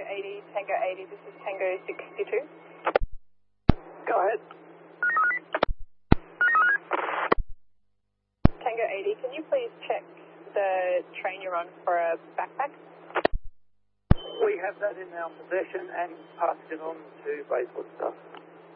80, Tango 80, this is Tango 62. Go ahead. Tango 80, can you please check the train you're on for a backpack? We have that in our possession and passed it on to Bayswater staff.